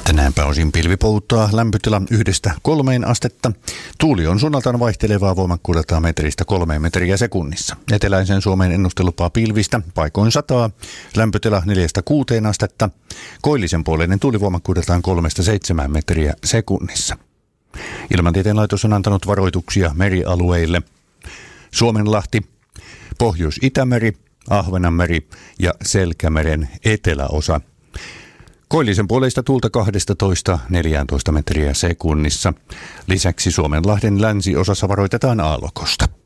Tänään pääosin pilvi pouttaa, lämpötila 1–3 astetta. Tuuli on suunnaltaan vaihtelevaa voimakkuudeltaan metristä 3 metriä sekunnissa. Eteläisen Suomen ennustelupaa pilvistä, paikoin sataa, lämpötila 4–6 astetta. Koillisen puoleinen tuuli voimakkuudeltaan 3–7 metriä sekunnissa. Ilmatieteen laitos on antanut varoituksia merialueille. Suomenlahti, Pohjois-Itämeri, Ahvenanmeri ja Selkämeren eteläosa. Koillisen puoleista tuulta 12–14 metriä sekunnissa. Lisäksi Suomenlahden länsiosassa varoitetaan aallokosta.